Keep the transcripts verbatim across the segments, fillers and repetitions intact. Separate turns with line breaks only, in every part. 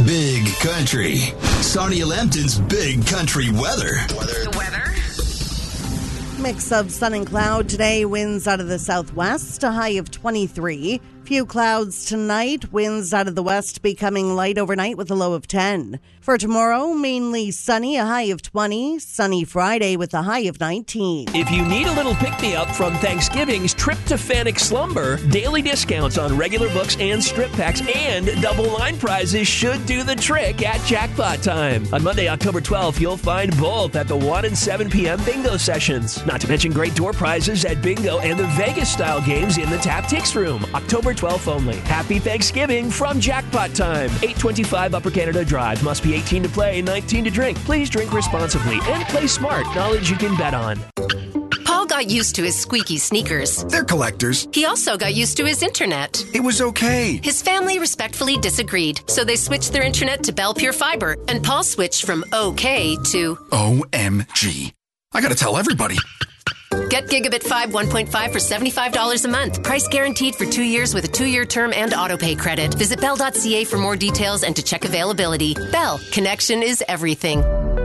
Big Country. Sarnia Lambton's Big Country weather. Weather.
The weather.
Mix of sun and cloud today. Winds out of the southwest, a high of twenty-three. Few clouds tonight. Winds out of the west becoming light overnight with a low of ten. For tomorrow, mainly sunny, a high of twenty. Sunny Friday with a high of nineteen.
If you need a little pick-me-up from Thanksgiving's Tryptophanic Slumber, daily discounts on regular books and strip packs and double line prizes should do the trick at Jackpot Time. On Monday, October twelfth, you'll find both at the one and seven p.m. bingo sessions. Not to mention great door prizes at bingo and the Vegas-style games in the Tap Tix Room. October twelfth only. Happy Thanksgiving from Jackpot Time. eight twenty-five Upper Canada Drive. Must be eighteen to play, nineteen to drink. Please drink responsibly and play smart. Knowledge you can bet on.
Paul got used to his squeaky sneakers.
They're collectors.
He also got used to his internet.
It was okay.
His family respectfully disagreed, so they switched their internet to Bell Pure Fiber, and Paul switched from okay to
O M G. I gotta tell everybody.
Get Gigabit five one point five for seventy-five dollars a month. Price guaranteed for two years with a two-year term and autopay credit. Visit bell dot c a for more details and to check availability. Bell. Connection is everything.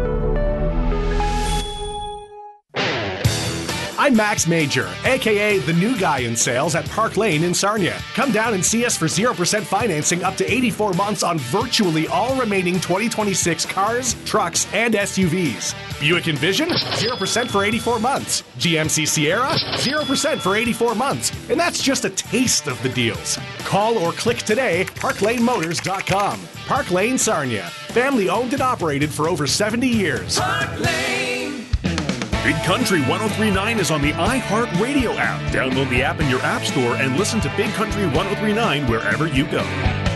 I'm Max Major, a k a the new guy in sales at Park Lane in Sarnia. Come down and see us for zero percent financing up to eighty-four months on virtually all remaining twenty twenty-six cars, trucks, and S U Vs. Buick Envision, zero percent for eighty-four months. G M C Sierra, zero percent for eighty-four months. And that's just a taste of the deals. Call or click today, park lane motors dot com. Park Lane Sarnia. Family owned and operated for over seventy years.
Park Lane.
Big Country one oh three point nine is on the iHeartRadio app. Download the app in your app store and listen to Big Country one oh three point nine wherever you go.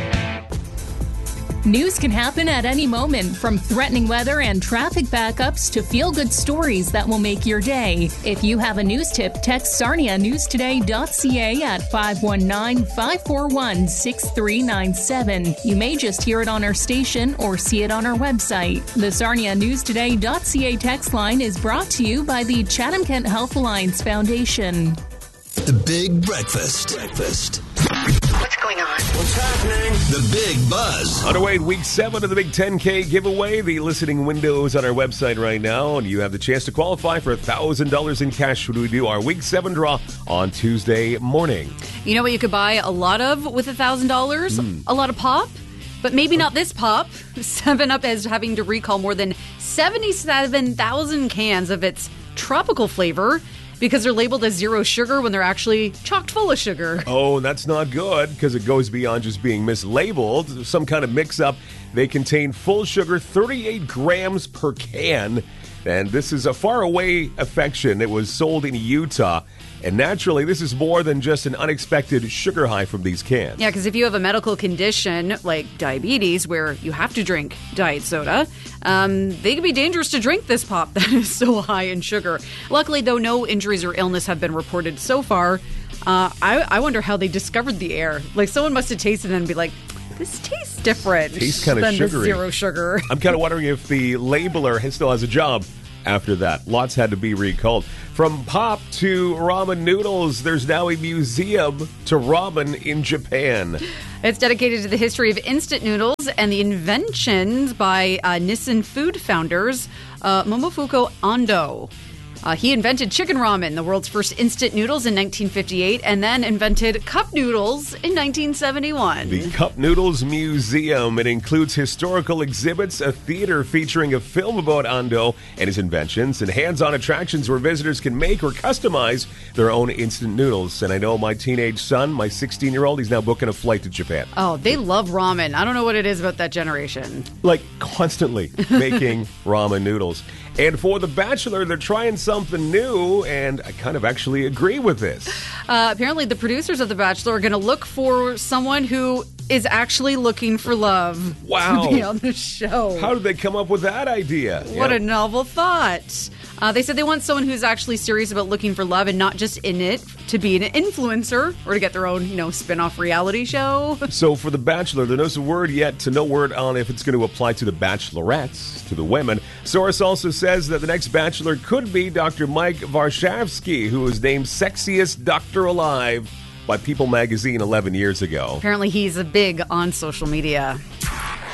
News can happen at any moment, from threatening weather and traffic backups to feel-good stories that will make your day. If you have a news tip, text sarnia news today dot c a at five one nine, five four one, six three nine seven. You may just hear it on our station or see it on our website. The sarnia news today dot c a text line is brought to you by the Chatham-Kent Health Alliance Foundation.
The Big Breakfast. Breakfast.
What's going on?
What's happening? The Big Buzz.
Underway week seven of the Big ten K giveaway. The listening window is on our website right now, and you have the chance to qualify for one thousand dollars in cash when we do our week seven draw on Tuesday morning.
You know what you could buy a lot of with one thousand dollars? Mm. A lot of pop. But maybe not this pop. seven up is having to recall more than seventy-seven thousand cans of its tropical flavor because they're labeled as zero sugar when they're actually chocked full of sugar.
Oh, that's not good because it goes beyond just being mislabeled. Some kind of mix-up. They contain full sugar, thirty-eight grams per can. And this is a faraway affection. It was sold in Utah. And naturally, this is more than just an unexpected sugar high from these cans.
Yeah, because if you have a medical condition like diabetes where you have to drink diet soda, um, they can be dangerous to drink this pop that is so high in sugar. Luckily, though, no injuries or illness have been reported so far. Uh, I, I wonder how they discovered the air. Like, someone must have tasted it and be like, this tastes different
tastes kind of
than
sugary.
The zero sugar.
I'm kind of wondering if the labeler still has a job after that. Lots had to be recalled. From pop to ramen noodles, there's now a museum to ramen in Japan.
It's dedicated to the history of instant noodles and the inventions by uh, Nissin food founders uh, Momofuku Ando. Uh, he invented chicken ramen, the world's first instant noodles, in nineteen fifty-eight, and then invented cup noodles in nineteen seventy-one.
The Cup Noodles Museum. It includes historical exhibits, a theater featuring a film about Ando and his inventions, and hands-on attractions where visitors can make or customize their own instant noodles. And I know my teenage son, my sixteen-year-old, he's now booking a flight to Japan.
Oh, they love ramen. I don't know what it is about that generation.
Like, constantly making ramen noodles. And for The Bachelor, they're trying something new, and I kind of actually agree with this.
Uh, apparently, the producers of The Bachelor are going to look for someone who is actually looking for love.
Wow.
To be on the show.
How did they come up with that idea?
What yep. a novel thought. Uh, they said they want someone who's actually serious about looking for love and not just in it to be an influencer or to get their own, you know, spin-off reality show.
So for The Bachelor, there's no word yet to no word on if it's going to apply to the bachelorettes, to the women. Source also says that the next Bachelor could be Doctor Mike Warshawski, who was named Sexiest Doctor Alive by People magazine eleven years ago.
Apparently he's a big on social media.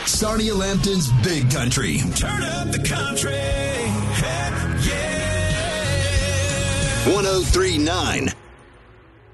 Sarnia Lambton's Big Country.
Turn up the country. Heck yeah.
one oh three point nine